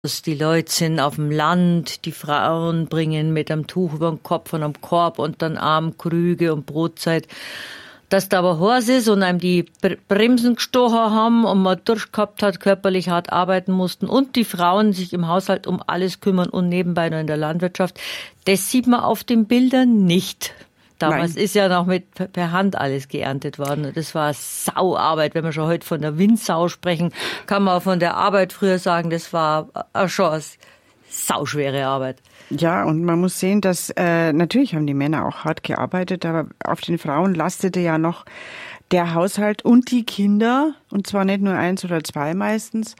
Die Leute sind auf dem Land, die Frauen bringen mit einem Tuch über den Kopf und einem Korb und dann Krüge und Brotzeit. Dass da aber heiß ist und einem die Bremsen gestochen haben und man Durst gehabt hat, körperlich hart arbeiten mussten und die Frauen sich im Haushalt um alles kümmern und nebenbei noch in der Landwirtschaft, das sieht man auf den Bildern nicht. Damals ist ja noch per Hand alles geerntet worden. Und das war Sauarbeit. Wenn wir schon heute von der Windsau sprechen, kann man auch von der Arbeit früher sagen, das war schon sauschwere Arbeit. Ja, und man muss sehen, dass natürlich haben die Männer auch hart gearbeitet, aber auf den Frauen lastete ja noch der Haushalt und die Kinder, und zwar nicht nur 1 oder 2 meistens.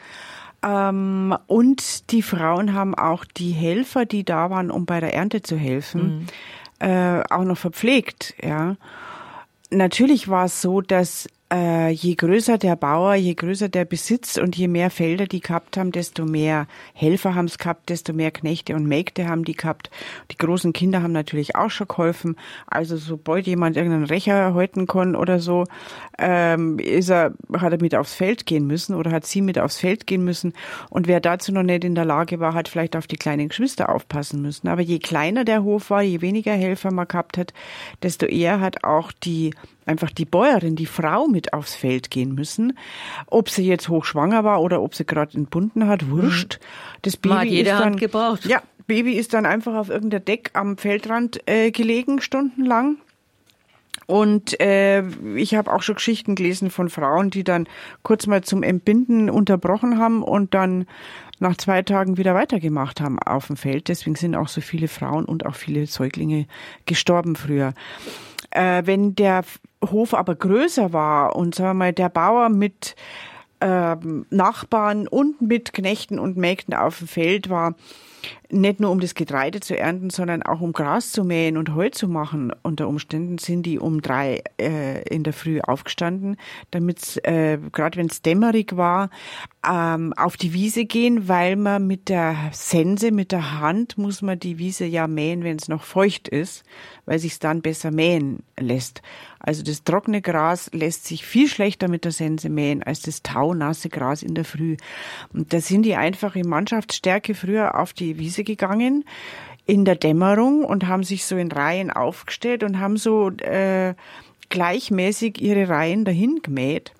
Und die Frauen haben auch die Helfer, die da waren, um bei der Ernte zu helfen, auch noch verpflegt. Ja, natürlich war es so, dass je größer der Bauer, je größer der Besitz und je mehr Felder die gehabt haben, desto mehr Helfer haben es gehabt, desto mehr Knechte und Mägde haben die gehabt. Die großen Kinder haben natürlich auch schon geholfen. Also sobald jemand irgendeinen Recher halten kann oder so, hat er mit aufs Feld gehen müssen oder hat sie mit aufs Feld gehen müssen. Und wer dazu noch nicht in der Lage war, hat vielleicht auf die kleinen Geschwister aufpassen müssen. Aber je kleiner der Hof war, je weniger Helfer man gehabt hat, desto eher hat auch die Bäuerin, die Frau mit aufs Feld gehen müssen. Ob sie jetzt hochschwanger war oder ob sie gerade entbunden hat, wurscht. Das Baby hat jede Hand gebraucht. Ja, Baby ist dann einfach auf irgendein Deck am Feldrand gelegen, stundenlang. Und ich habe auch schon Geschichten gelesen von Frauen, die dann kurz mal zum Entbinden unterbrochen haben und dann nach 2 Tagen wieder weitergemacht haben auf dem Feld. Deswegen sind auch so viele Frauen und auch viele Säuglinge gestorben früher. Wenn der Hof aber größer war und sagen wir mal der Bauer mit Nachbarn und mit Knechten und Mägden auf dem Feld war, nicht nur um das Getreide zu ernten, sondern auch um Gras zu mähen und Heu zu machen. Unter Umständen sind die um 3 in der Früh aufgestanden, damit gerade wenn es dämmerig war, auf die Wiese gehen, weil man mit der Sense, mit der Hand, muss man die Wiese ja mähen, wenn es noch feucht ist, weil sich's dann besser mähen lässt. Also das trockene Gras lässt sich viel schlechter mit der Sense mähen als das taunasse Gras in der Früh. Und da sind die einfach in Mannschaftsstärke früher auf die Wiese gegangen in der Dämmerung und haben sich so in Reihen aufgestellt und haben so gleichmäßig ihre Reihen dahin gemäht.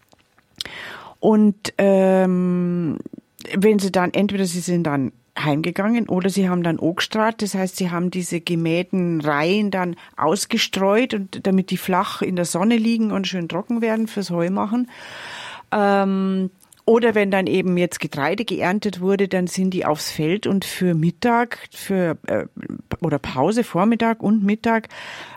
Und wenn sie dann, entweder sie sind dann heimgegangen oder sie haben dann Obstrat, das heißt, sie haben diese gemähten Reihen dann ausgestreut, und damit die flach in der Sonne liegen und schön trocken werden fürs Heu machen. Oder wenn dann eben jetzt Getreide geerntet wurde, dann sind die aufs Feld und für Mittag, oder Pause, Vormittag und Mittag,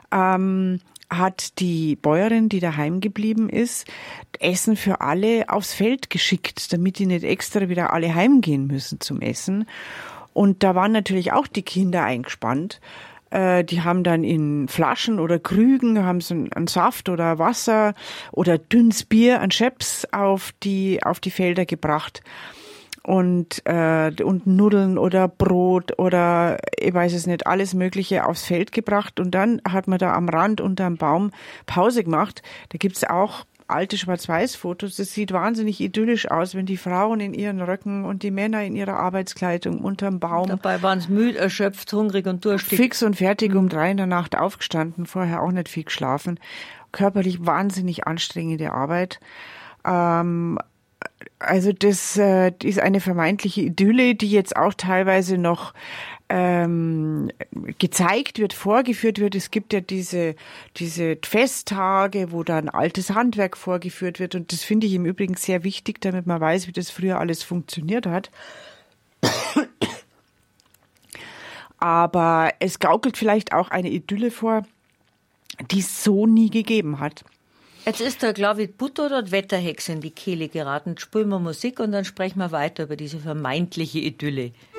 hat die Bäuerin, die daheim geblieben ist, Essen für alle aufs Feld geschickt, damit die nicht extra wieder alle heimgehen müssen zum Essen. Und da waren natürlich auch die Kinder eingespannt. Die haben dann in Flaschen oder Krügen, haben so einen Saft oder Wasser oder dünnes Bier, einen Scheps auf die Felder gebracht. Und Nudeln oder Brot oder ich weiß es nicht, alles Mögliche aufs Feld gebracht. Und dann hat man da am Rand unterm Baum Pause gemacht. Da gibt's auch alte Schwarz-Weiß-Fotos. Das sieht wahnsinnig idyllisch aus, wenn die Frauen in ihren Röcken und die Männer in ihrer Arbeitskleidung unterm Baum. Dabei waren es müde, erschöpft, hungrig und durstig. Fix und fertig um 3 in der Nacht aufgestanden, vorher auch nicht viel geschlafen. Körperlich wahnsinnig anstrengende Arbeit. Also das ist eine vermeintliche Idylle, die jetzt auch teilweise noch gezeigt wird, vorgeführt wird. Es gibt ja diese Festtage, wo dann altes Handwerk vorgeführt wird, und das finde ich im Übrigen sehr wichtig, damit man weiß, wie das früher alles funktioniert hat. Aber es gaukelt vielleicht auch eine Idylle vor, die es so nie gegeben hat. Jetzt ist der, glaube ich, Butter oder die Wetterhexe in die Kehle geraten. Jetzt spielen wir Musik und dann sprechen wir weiter über diese vermeintliche Idylle.